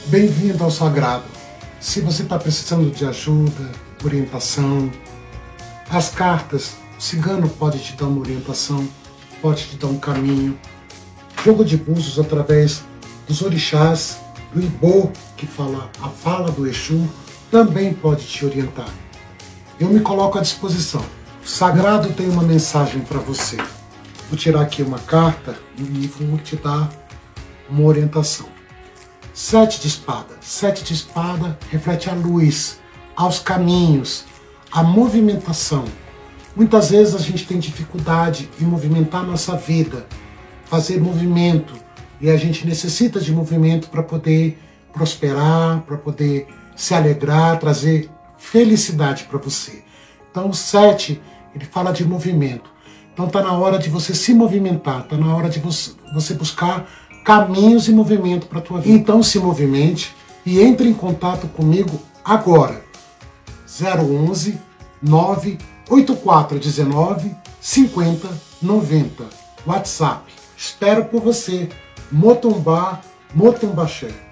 Bem-vindo ao Sagrado. Se você está precisando de ajuda, orientação, as cartas, o cigano pode te dar uma orientação, pode te dar um caminho. Jogo de búzios através dos orixás, do Ibô, que fala a fala do Exu, também pode te orientar. Eu me coloco à disposição. O Sagrado tem uma mensagem para você. Vou tirar aqui uma carta e vou te dar uma orientação. 7 de espada. 7 de espada reflete a luz, aos caminhos, a movimentação. Muitas vezes a gente tem dificuldade em movimentar nossa vida, fazer movimento, e a gente necessita de movimento para poder prosperar, para poder se alegrar, trazer felicidade para você. Então o 7, ele fala de movimento. Então está na hora de você se movimentar, está na hora de você buscar caminhos e movimento para a tua vida. Então se movimente e entre em contato comigo agora. 011 98419 5090. WhatsApp. Espero por você. Motumbá, Motumbaxé.